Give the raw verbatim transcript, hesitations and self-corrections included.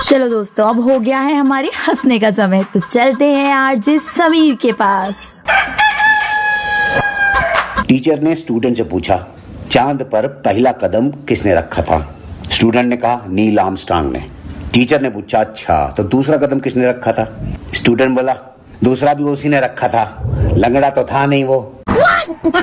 चलो दोस्तों, अब हो गया है हमारे हंसने का समय, तो चलते हैं आरजे समीर के पास। टीचर ने स्टूडेंट से पूछा, चांद पर पहला कदम किसने रखा था? स्टूडेंट ने कहा, नील आर्मस्ट्रांग ने। टीचर ने पूछा, अच्छा तो दूसरा कदम किसने रखा था? स्टूडेंट बोला, दूसरा भी उसी ने रखा था, लंगड़ा तो था नहीं वो।